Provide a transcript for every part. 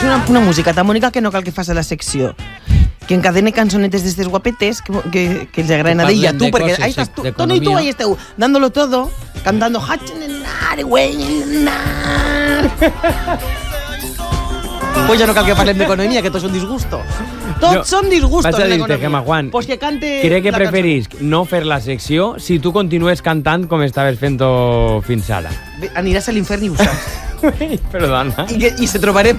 posi una música tan bonica que no cal que faci la secció. Que encadene cançonetes d'estes guapetes que els agraden a ella. Tu, perquè ahí estàs tu, Toni, i tu ahí esteu dándolo todo, cantando pues ja no cal que parlem d'economia, que tots són disgustos. Tots són disgustos en l'economia. Gemma, Juan, pues que cante crec que preferís no fer la secció si tu continues cantant com estaves fent-ho fins ara. Aniràs a l'infern i ho saps. Perdona. I se trobarem...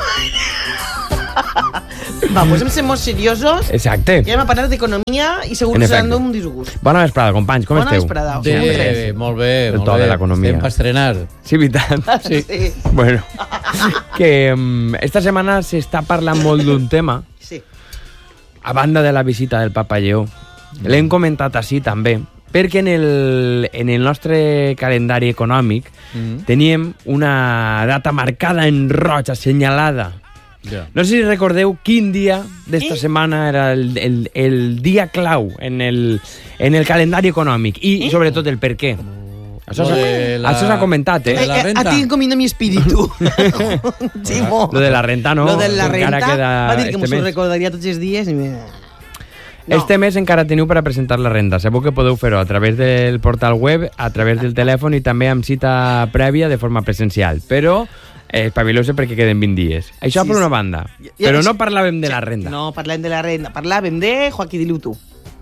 Va, pues hem ser molt seriosos. Exacte. I hem a parlar d'economia i segur que serà un disgust. Bona vesprada, companys, com esteu? Bona vesprada. Molt bé, molt de bé. l'economia. Estem per estrenar. Sí, veritat. Sí. Bueno, que esta setmana s'està parlant molt d'un tema. Sí. A banda de la visita del Papa Lleó. L'hem comentat així també, perquè en el nostre calendari econòmic teníem una data marcada en roig, assenyalada. No sé si recordeu quin dia d'esta setmana era el dia clau en el calendari econòmic i sobretot el per què. Això s'ha comentat, eh? A ti encomiendo mi espíritu. Lo de la renta no. Lo de la renta va dir que este m'ho recordaria tots els dies. Este mes encara teniu per a presentar la renda. Sabeu que podeu fer-ho a través del portal web, a través del telèfon i també amb cita prèvia de forma presencial. Però espavileu-se perquè queden 20 dies. Això per una banda. Però no parlàvem de la renda. No parlàvem de la renda. Parlàvem de Joaquí, dile-ho tu.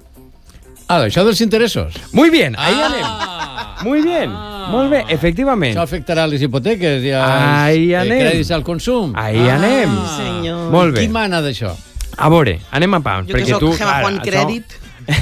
Això dels interessos. Muy bien, ahí anem. Muy bien, molt bé, efectivament. Això afectarà les hipoteques i els crèdits al consum. Ahí anem. Senyor. Molt bé. Qui mana d'això? A veure, anem a pams. Jo que soc Gemma Juan Crèdit.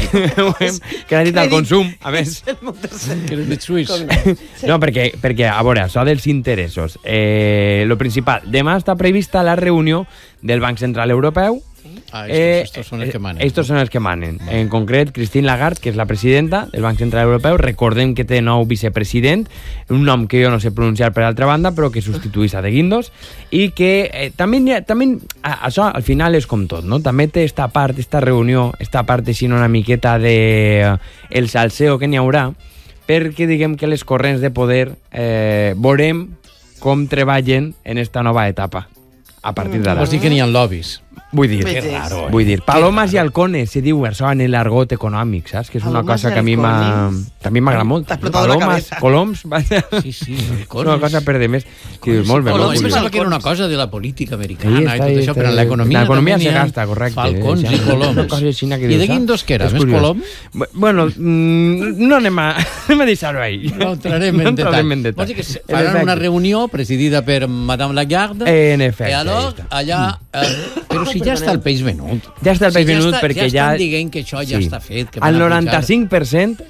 Crèdit al consum, a més. Crèdit suís. No, perquè, a veure, això dels interessos. Lo principal, demà està prevista la reunió del Banc Central Europeu. Estos són els que manen. Estos són els que manen. En concret, Christine Lagarde, que és la presidenta del Banc Central Europeu, recordem que té nou vicepresident, un nom que jo no sé pronunciar per altra banda, però que substituís a De Guindos, i que també això al final és com tot, no? També té esta part, esta reunió, esta part així una miqueta de el salseo que n'hi haurà, perquè diguem que les corrents de poder veurem com treballen en esta nova etapa a partir d'ara. Vols dir que n'hi ha lobbies? Vull dir, palomas i halcones, se diu això en l'argot econòmic, saps? Que és una cosa que a mi m'agrada molt. Palomes, coloms... Sí, una cosa per de més. Que dius, molt bé. Jo pensava que era una cosa de la política americana i tot això, però en l'economia se gasta, correcte. Falcons i coloms. I De Guindos què era? Més colom? Bueno, no anem a deixar-ho ahí. No entrarem en detall. Vols dir que faran una reunió presidida per Madame Lagarde. En efecte. I aleshores, allà... Però si ja està el peix venut. Ja està el peix venut perquè ja... Ja estan dient que això ja està fet. Al 95%...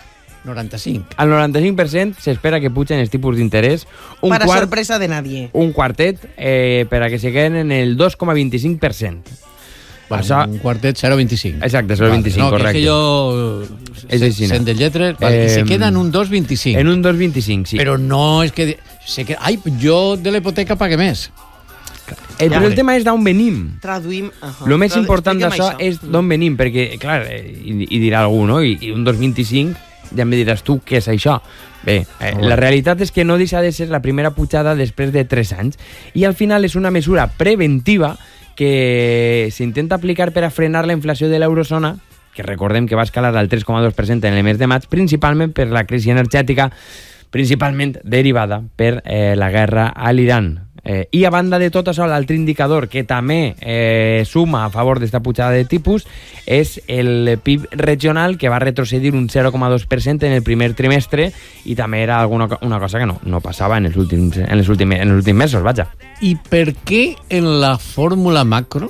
95. Al 95% s'espera que pugen els tipus d'interès. Para sorpresa de nadie. Un quartet per a que se queden en el 2,25%. Bueno, un quartet 0,25. Exacte, 0,25, no, correcte. No, que jo sent de lletres, i se queda en un 2,25. En un 2,25, sí. Però no és que... Ai, jo de la hipoteca pague més. Però el tema és d'on venim. Traduïm... El més important d'això és d'on venim, perquè, clar, i dirà algú, no? I un 2,25, ja em diràs tu què és això. Bé, la realitat és que no deixa de ser la primera pujada després de 3 anys i al final és una mesura preventiva que s'intenta aplicar per a frenar la inflació de l'eurozona, que recordem que va escalar al 3,2% en el mes de maig, principalment per la crisi energètica, principalment derivada per la guerra a l'Iran. I a banda de tot això, l'altre indicador que també suma a favor d'esta pujada de tipus és el PIB regional, que va retrocedir un 0,2% en el primer trimestre i també era una cosa que no passava en els últims mesos, vaja. I per què en la fórmula macro,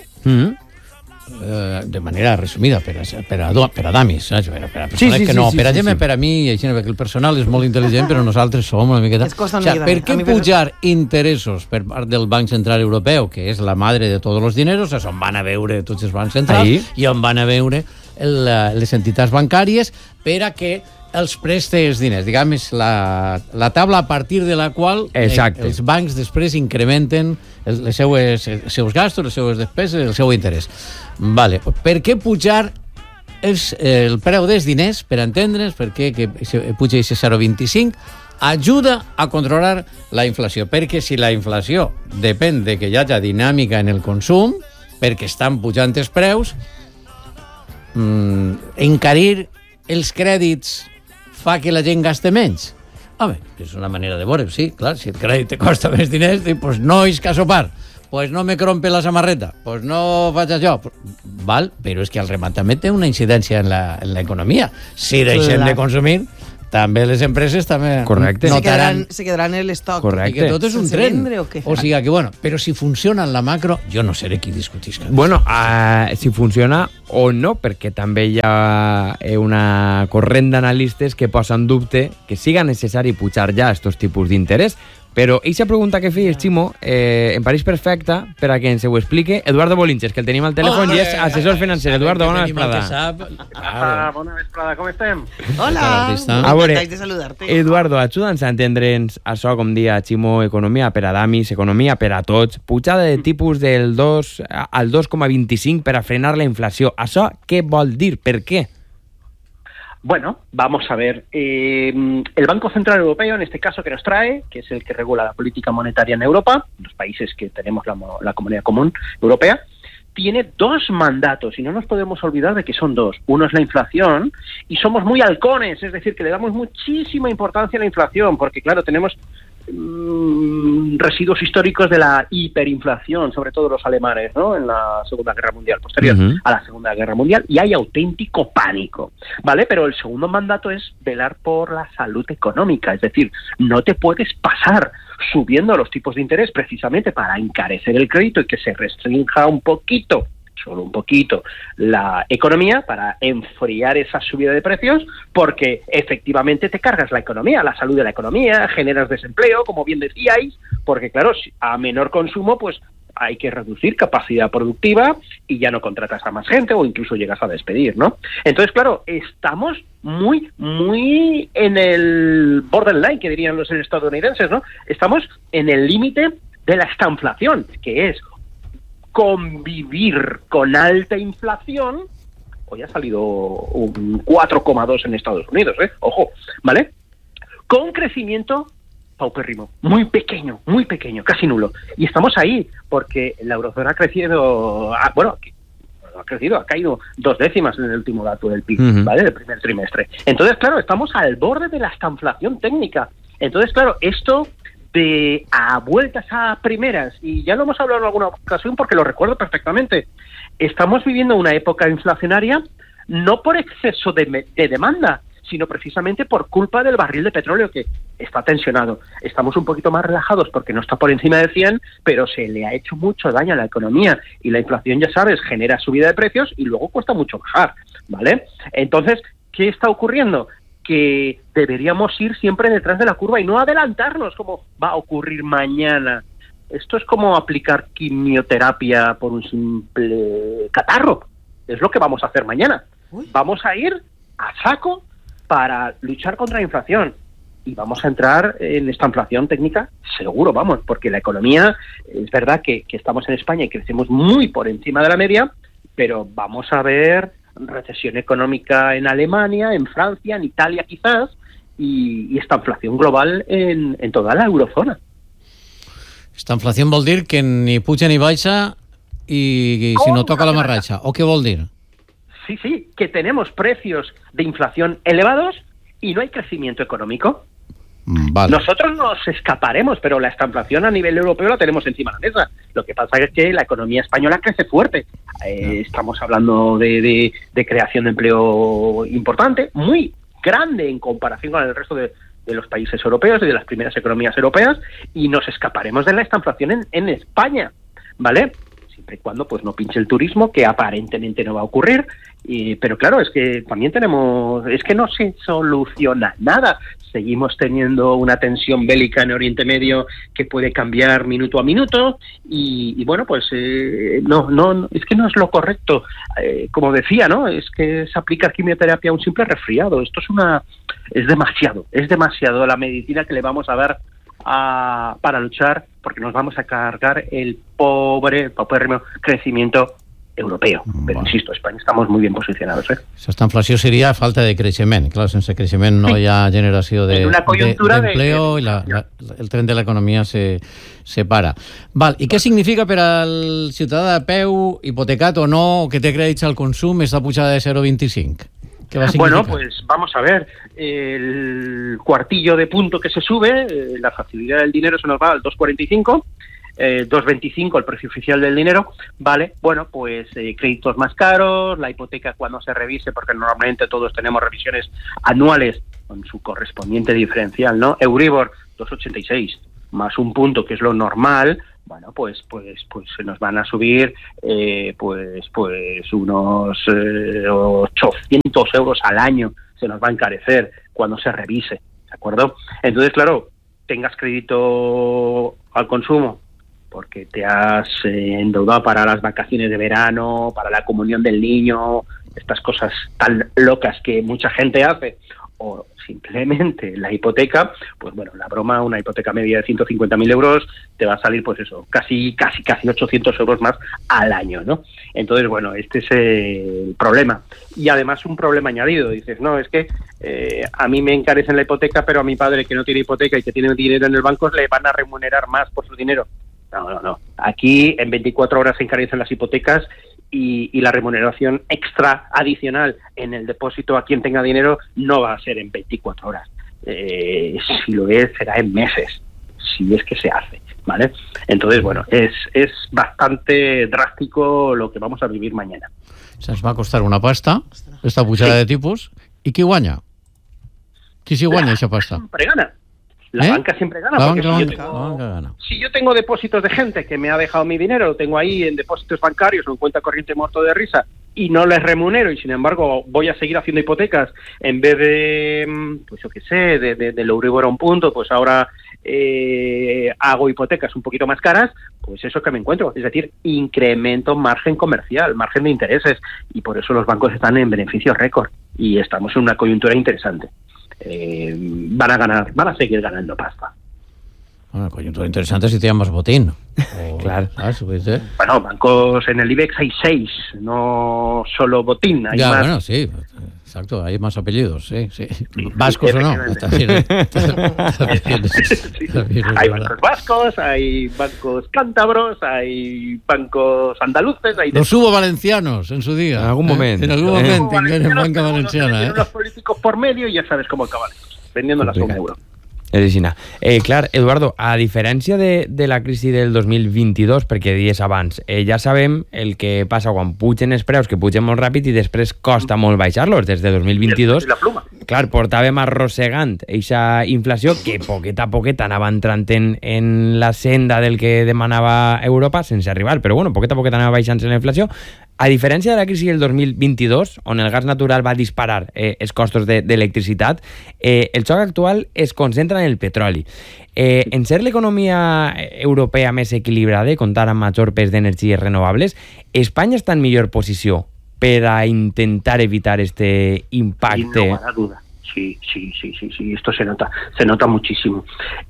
de manera resumida, per a damis, saps? Per a persones que no, per a gent, per a mi, i així, perquè el personal és molt intel·ligent, però nosaltres som una miqueta... Per què pujar interessos per part del Banc Central Europeu, que és la madre de tots els diners, on van a veure tots els bancs centrals, i on van a veure les entitats bancàries, per a que els preste els diners, diguem, és la taula a partir de la qual els bancs després incrementen els seus gastos, les seues despeses, el seu interès. Vale. Per què pujar el preu dels diners, per entendre's, per què puja aquest 0,25 ajuda a controlar la inflació, perquè si la inflació depèn de que hi hagi dinàmica en el consum, perquè estan pujant els preus, encarir els crèdits fa que la gent gaste menys. Home, és una manera de veure, sí, clar, si el crèdit te costa més diners, doncs no és que a sopar, pues no me crompe la samarreta, pues no faig això. Val, però és que el remat també té una incidència en l'economia. Si deixem de consumir, també les empreses també notaran... Se quedaran en l'estoc. I que tot és un tren. O sigui que, bueno, però si funciona en la macro, jo no seré qui discutisca. Bueno, si funciona o no, perquè també hi ha una corrent d'analistes que posa en dubte que siga necessari pujar ja aquests tipus d'interès. Però eixa pregunta que feies, Ximo, em pareix perfecta per a que ens ho explique Eduardo Bolinches, que el tenim al telèfon i és assessor financer. Eduardo, bona vesprada. Bona vesprada, com estem? Hola, encantats de saludar-te. Eduardo, ajuda'ns a entendre'ns això, com dia Ximo, economia per a damis, economia per a tots, pujada de tipus del 2 al 2,25 per a frenar la inflació. Això què vol dir? Per què? Bueno, vamos a ver. El Banco Central Europeo, en este caso que nos trae, que es el que regula la política monetaria en Europa, los países que tenemos la comunidad común europea, tiene dos mandatos y no nos podemos olvidar de que son dos. Uno es la inflación y somos muy halcones, es decir, que le damos muchísima importancia a la inflación porque, claro, tenemos residuos históricos de la hiperinflación, sobre todo los alemanes, ¿no? En la Segunda Guerra Mundial, posterior a la Segunda Guerra Mundial, y hay auténtico pánico, ¿vale? Pero el segundo mandato es velar por la salud económica, es decir, no te puedes pasar subiendo los tipos de interés precisamente para encarecer el crédito y que se restrinja un poquito, solo un poquito, la economía para enfriar esa subida de precios, porque efectivamente te cargas la economía, la salud de la economía, generas desempleo, como bien decíais, porque claro, a menor consumo, pues hay que reducir capacidad productiva y ya no contratas a más gente o incluso llegas a despedir, ¿no? Entonces, claro, estamos muy en el borderline, que dirían los estadounidenses, ¿no? Estamos en el límite de la estanflación, que es convivir con alta inflación. Hoy ha salido un 4,2 en Estados Unidos, ojo, ¿vale? Con crecimiento paupérrimo, muy pequeño, casi nulo. Y estamos ahí, porque la eurozona ha crecido, ha caído 2 décimas en el último dato del PIB, ¿vale? Del primer trimestre. Entonces, claro, estamos al borde de la estanflación técnica. Entonces, claro, esto de a vueltas a primeras, y ya lo hemos hablado en alguna ocasión porque lo recuerdo perfectamente, estamos viviendo una época inflacionaria no por exceso de demanda, sino precisamente por culpa del barril de petróleo que está tensionado. Estamos un poquito más relajados porque no está por encima de 100, pero se le ha hecho mucho daño a la economía y la inflación, ya sabes, genera subida de precios y luego cuesta mucho bajar, ¿vale? Entonces, ¿qué está ocurriendo? Que deberíamos ir siempre detrás de la curva y no adelantarnos como va a ocurrir mañana. Esto es como aplicar quimioterapia por un simple catarro. Es lo que vamos a hacer mañana. Vamos a ir a saco para luchar contra la inflación y vamos a entrar en esta inflación técnica seguro, vamos, porque la economía, es verdad que estamos en España y crecemos muy por encima de la media, pero vamos a ver recesión económica en Alemania, en Francia, en Italia quizás, y esta inflación global en toda la eurozona. Esta inflación vol dir que ni puja ni baixa y si no toca la marracha, ¿o qué vol dir? Sí, que tenemos precios de inflación elevados y no hay crecimiento económico. Vale. Nosotros nos escaparemos, pero la estanflación a nivel europeo la tenemos encima de la mesa. Lo que pasa es que la economía española crece fuerte. Estamos hablando de creación de empleo importante, muy grande en comparación con el resto de los países europeos y de las primeras economías europeas, y nos escaparemos de la estanflación en España, ¿vale? Siempre y cuando pues no pinche el turismo, que aparentemente no va a ocurrir, pero claro, es que también es que no se soluciona nada. Seguimos teniendo una tensión bélica en Oriente Medio que puede cambiar minuto a minuto y bueno, pues no, es que no es lo correcto. Como decía, ¿no? Es que es aplicar quimioterapia a un simple resfriado. Esto es demasiado la medicina que le vamos a dar para luchar, porque nos vamos a cargar el paupérrimo crecimiento europeo. Però, insisto, a Espanya estamos muy bien posicionados. Aquesta inflació seria falta de creixement. Clar, sense creixement no hi ha generació d'empleo i el tren de l'economia se para. Val, i què significa per al ciutadà de peu, hipotecat o no, que té crèdits al consum, esta pujada de 0,25? ¿Qué va a significar? Bueno, pues vamos a ver. El cuartillo de punto que se sube, la facilidad del dinero se nos va al 2,45, 2,25 el precio oficial del dinero, ¿vale? Bueno, pues créditos más caros, la hipoteca cuando se revise, porque normalmente todos tenemos revisiones anuales con su correspondiente diferencial, ¿no? Euribor 2,86 más un punto, que es lo normal. Bueno, pues se nos van a subir pues unos 800 euros al año, se nos va a encarecer cuando se revise, ¿de acuerdo? Entonces, claro, tengas crédito al consumo porque te has endeudado para las vacaciones de verano, para la comunión del niño, estas cosas tan locas que mucha gente hace, o simplemente la hipoteca, pues bueno, la broma, una hipoteca media de 150.000 euros te va a salir, pues eso, casi 800 euros más al año, ¿no? Entonces, bueno, este es el problema. Y además un problema añadido, dices, no, es que a mí me encarecen la hipoteca, pero a mi padre que no tiene hipoteca y que tiene dinero en el banco le van a remunerar más por su dinero. No. Aquí en 24 horas se encarecen las hipotecas y la remuneración extra adicional en el depósito a quien tenga dinero no va a ser en 24 horas. Si lo es, será en meses, si es que se hace, ¿vale? Entonces, bueno, es bastante drástico lo que vamos a vivir mañana. Se'ns va a costar una pasta, esta pujada de tipus, i qui guanya? Qui s'hi guanya, aquesta pasta? Siempre gana. La banca siempre gana. Si yo tengo depósitos de gente que me ha dejado mi dinero, lo tengo ahí en depósitos bancarios o en cuenta corriente muerto de risa y no les remunero y sin embargo voy a seguir haciendo hipotecas en vez de, pues yo qué sé, del Euribor a un punto, pues ahora hago hipotecas un poquito más caras, pues eso que me encuentro, es decir, incremento margen comercial, margen de intereses, y por eso los bancos están en beneficios récord y estamos en una coyuntura interesante. Van a seguir ganando pasta. Bueno, coyuntura interesante si te llamas botín. Claro. Bueno, bancos en el IBEX hay 6, no solo botín. Hay más. Bueno, sí, exacto, hay más apellidos, sí. Vascos o no. Hay bancos vascos, hay bancos cántabros, hay bancos andaluces. Los hubo valencianos en su día. En algún momento. En Banca Valenciana. Los políticos por medio y ya sabes cómo acaban vendiéndolas a €1. Clar, Eduardo, a diferència de la crisi del 2022, perquè dies abans, ja sabem el que passa quan pugen els preus, que pugen molt ràpid i després costa molt baixar-los. Des de 2022, clar, portàvem arrossegant aquesta inflació que poquet a poquet anava entrant en la senda del que demanava Europa, sense arribar, però bueno, poquet a poquet anava baixant la inflació. A diferència de la crisi del 2022, on el gas natural va disparar els costos d'electricitat, el xoc actual es concentra en el petroli. En ser l'economia europea més equilibrada i comptar amb major pes d'energies renovables, Espanya està en millor posició per a intentar evitar este impacte. Sin lugar a duda. Sí, esto se nota muchísimo.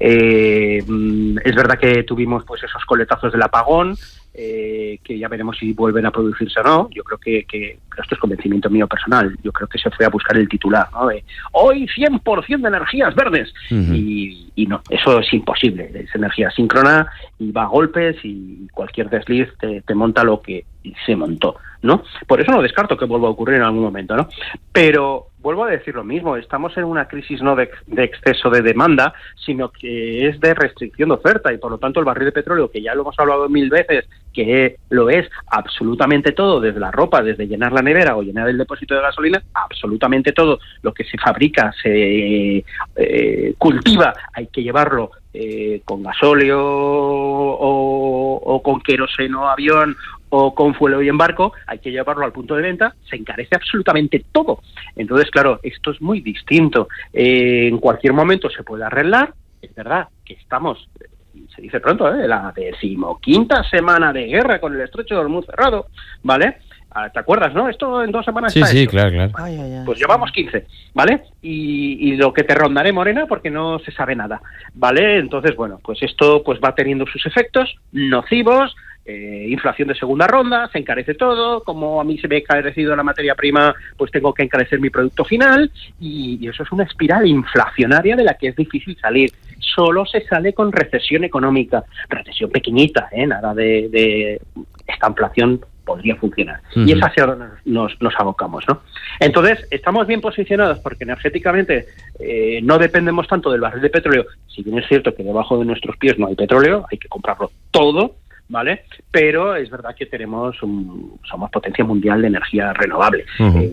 Es verdad que tuvimos pues esos coletazos del apagón, que ya veremos si vuelven a producirse o no. Yo creo que esto es convencimiento mío personal, yo creo que se fue a buscar el titular, ¿no? De hoy 100% de energías verdes. Y no, eso es imposible, es energía síncrona y va a golpes y cualquier desliz te monta lo que se montó, ¿no? Por eso no descarto que vuelva a ocurrir en algún momento, ¿no? Pero vuelvo a decir lo mismo, estamos en una crisis no de exceso de demanda, sino que es de restricción de oferta, y por lo tanto el barril de petróleo, que ya lo hemos hablado 1000 veces, que lo es absolutamente todo, desde la ropa, desde llenar la nevera o llenar el depósito de gasolina, absolutamente todo lo que se fabrica, se cultiva, hay que llevarlo con gasóleo o con queroseno avión o con fuel y en barco, hay que llevarlo al punto de venta, se encarece absolutamente todo. Entonces, claro, esto es muy distinto. En cualquier momento se puede arreglar. Es verdad que estamos, se dice pronto, la 15ª semana de guerra con el estrecho de Hormuz cerrado, ¿vale? ¿Te acuerdas, no? Esto en 2 semanas está sí, hecho. claro. Pues llevamos 15, ¿vale? Y lo que te rondaré, Morena, porque no se sabe nada, ¿vale? Entonces, bueno, pues esto pues va teniendo sus efectos nocivos inflación de segunda ronda, se encarece todo, como a mí se me ha encarecido la materia prima, pues tengo que encarecer mi producto final, y eso es una espiral inflacionaria de la que es difícil salir. Solo se sale con recesión económica, recesión pequeñita, nada de esta inflación podría funcionar. Y es hacia donde nos abocamos, ¿no? Entonces, estamos bien posicionados porque energéticamente no dependemos tanto del barril de petróleo. Si bien es cierto que debajo de nuestros pies no hay petróleo, hay que comprarlo todo, ¿vale? Pero es verdad que somos potencia mundial de energía renovable.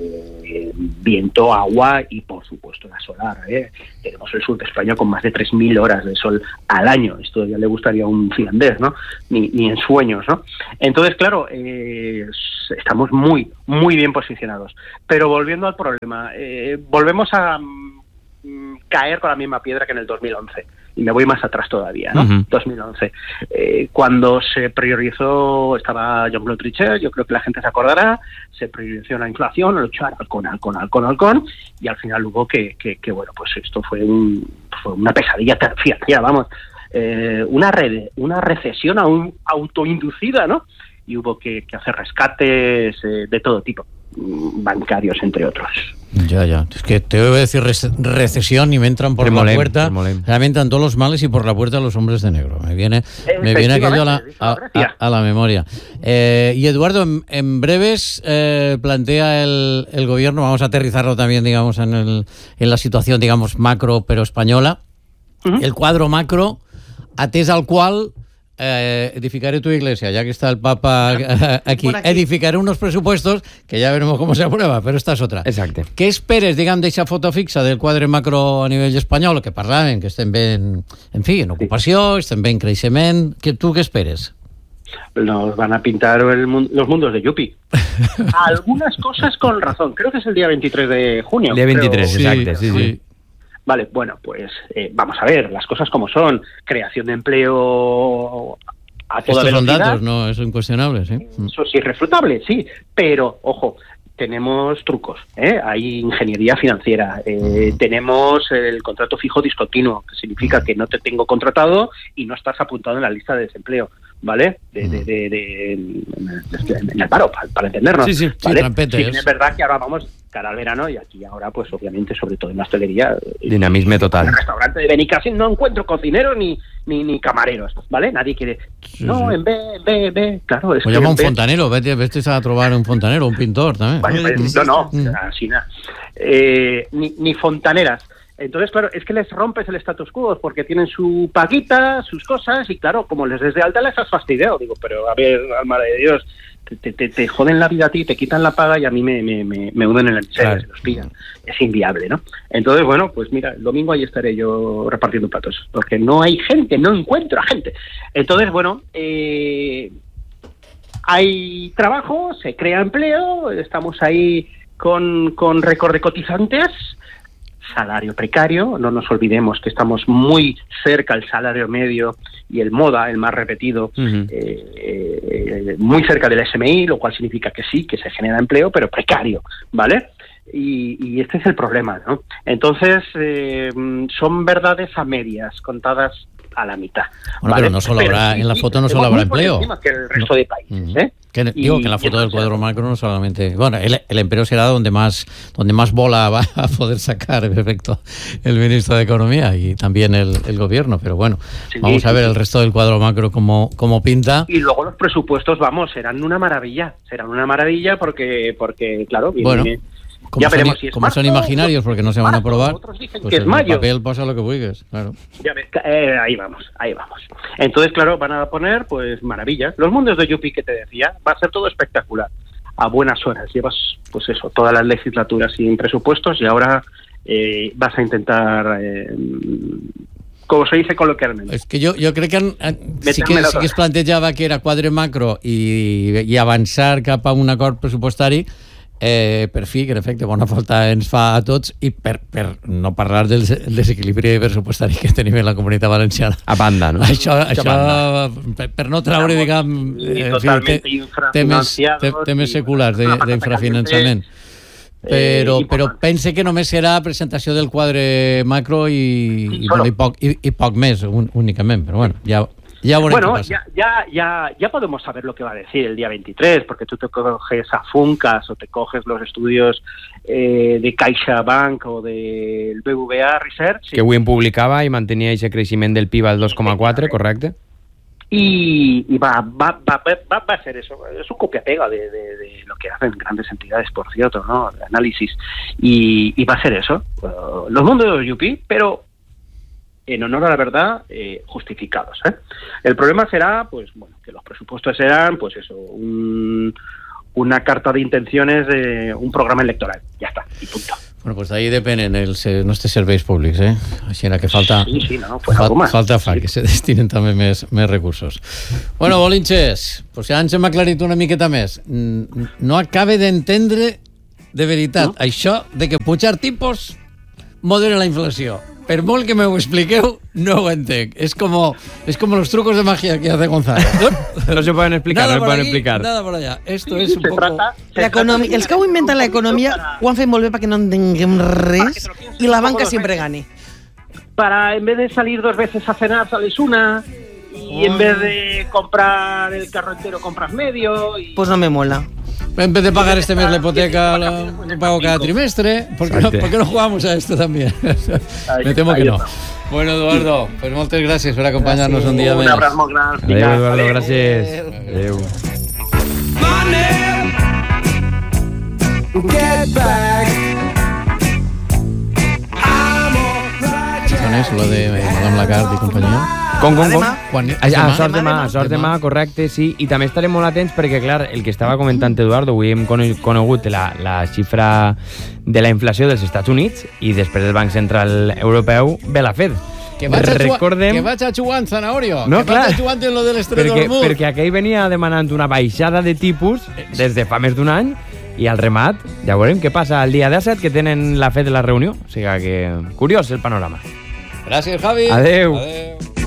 Viento, agua y, por supuesto, la solar. Tenemos el sur de España con más de 3.000 horas de sol al año. Esto ya le gustaría a un finlandés, ¿no? Ni en sueños, ¿no? Entonces, claro, estamos muy, muy bien posicionados. Pero volviendo al problema, volvemos a caer con la misma piedra que en el 2011. Y me voy más atrás todavía, ¿no? 2011. Cuando se priorizó, estaba Jean-Claude Trichet, yo creo que la gente se acordará, se priorizó la inflación, luchar halcón, y al final hubo que bueno, pues esto fue una pesadilla financiera, vamos, una recesión aún autoinducida, ¿no? Y hubo que hacer rescates de todo tipo, bancarios, entre otros. Ya. Es que te voy a decir recesión y me entran por la puerta. Me entran todos los males y por la puerta los hombres de negro. Me viene aquello a la memoria. Y Eduardo, en breves plantea el gobierno, vamos a aterrizarlo también, digamos, en la situación, digamos, macro pero española, el cuadro macro, atès al cual edificaré tu iglesia, ya que está el Papa aquí. Edificaré unos presupuestos que ya veremos cómo se aprueba, però esta és otra. Exacte. Què esperes, diguem, d'aquesta foto fixa del quadre macro a nivell espanyol, que parlaven, que estem ben, en fi, en ocupació, estem ben creixement. Tu què esperes? Nos van a pintar los mundos de Yupi. Algunas cosas con razón. Creo que es el día 23 de junio. Día 23, exacto, sí. Vale, bueno, pues vamos a ver, las cosas como son. Creación de empleo a toda velocidad. Estos son datos, ¿no? Eso es incuestionable, sí. Eso es irrefutable, sí. Pero, ojo, tenemos trucos, hay ingeniería financiera, tenemos el contrato fijo discontinuo, que significa que no te tengo contratado y no estás apuntado en la lista de desempleo, ¿vale? En el paro, para entendernos. Sí, ¿vale? Trampete, es verdad que ahora vamos cara al verano y aquí ahora, pues obviamente, sobre todo en la hostelería, dinamismo total. En el restaurante de Benicàssim no encuentro cocineros ni camareros, ¿vale? Nadie quiere. No, en B, claro. Es llama un fontanero, vete a trobar un fontanero, un pintor también. Vale, no, así nada. Ni fontaneras. Entonces, claro, es que les rompes el status quo porque tienen su paguita, sus cosas, y claro, como les des de alta les has fastidiado. Digo, pero a ver, alma de Dios, te joden la vida a ti, te quitan la paga y a mí me hunden en la miseria, claro. Se los pillan. Es inviable, ¿no? Entonces, bueno, pues mira, el domingo ahí estaré yo repartiendo platos, porque no hay gente, no encuentro a gente. Entonces, bueno, hay trabajo, se crea empleo, estamos ahí con récord de cotizantes, salario precario, no nos olvidemos que estamos muy cerca al salario medio y el MODA, el más repetido, muy cerca del SMI, lo cual significa que sí, que se genera empleo, pero precario, ¿vale? Y este es el problema, ¿no? Entonces, son verdades a medias, contadas a la mitad. Bueno, ¿vale? Pero no solo habrá, en la foto no solo habrá empleo. Que el resto de países, digo que en la foto del cuadro macro no solamente... Bueno, el empleo será donde más bola va a poder sacar, en efecto, el ministro de Economía y también el gobierno, pero bueno, vamos a ver el resto del cuadro macro cómo pinta. Y luego los presupuestos, serán una maravilla porque claro, viene... Como son imaginarios porque no se van a aprobar, otros dicen pues que es en mayo. El papel pasa lo que busques, claro. Ya ves, ahí vamos. Entonces, claro, van a poner, pues, maravillas. Los mundos de Yupi que te decía, va a ser todo espectacular. A buenas horas. Llevas, pues eso, todas las legislaturas sin presupuestos y ahora vas a intentar... como se dice coloquialmente. És que jo crec que sí que es plantejava que era quadre macro i avançar cap a un acord pressupostari per fi, que en efecte bona falta ens fa a tots i per no parlar del desequilibri pressupostari que tenim en la Comunitat Valenciana. A banda, no? Això per no traure, diguem, temes seculars d'infrafinançament. Però pense que només serà presentació del quadre macro i poc més, únicament, però bueno, ja Bueno, ya podemos saber lo que va a decir el día 23, porque tú te coges a Funcas o te coges los estudios de CaixaBank o del BBVA Research. Que avui en publicava i mantenia aquest creixement del PIB al 2,4, correcte? Y va a ser eso, es un copia-pega de lo que hacen grandes entidades, por cierto, ¿no? De análisis, y va a ser eso, los mundos de los yuppie, pero en honor a la verdad, justificados, ¿eh? El problema será, pues bueno, que los presupuestos serán, pues eso, una carta de intenciones de un programa electoral, ya está, y punto. Bueno, pues d'ahí depenen els nostres serveis públics, eh? Així que falta, falta que se destinen també més recursos. Bueno, Bolinches, pues ja ens hem aclarit una miqueta més. No acabe d'entendre de veritat això de que pujar tipus modera la inflació. Per molt que m'ho expliqueu, no ho entenc. Es como los trucos de magia que hace Gonzalo. No se pueden explicar, nada no se pueden explicar. Nada por allá. Esto es un poco... Els que ho inventen l'economia ho han fet molt bé perquè no entenguem res i la banca sempre gane. Para, en vez de salir 2 veces a cenar, sales una, y en vez de comprar el carro entero, compras medio. Y... Pues no me mola. En vez de pagar este mes la hipoteca, lo pago cada trimestre. ¿Por qué no jugamos a esto también? Me temo que no. Bueno, Eduardo, pues moltes gràcies per acompanyar-nos un dia més. Un abraç molt gran. Adéu, Eduardo, gràcies. Adéu. On és lo de Madame Lagarde i companyia? Com? Sort demà, correcte, sí. I també estarem molt atents perquè, clar, el que estava comentant Eduardo, avui hem conegut la xifra de la inflació dels Estats Units i després del Banc Central Europeu ve la Fed. Que vaig a jugar en Zanahorio. No, que vaig a jugar en lo de l'Estret d'Hormuz. Perquè aquell venia demanant una baixada de tipus des de fa més d'un any i al remat, ja veurem què passa el dia 17 que tenen la Fed de la reunió. O sigui que curiós el panorama. Gràcies, Javi. Adéu.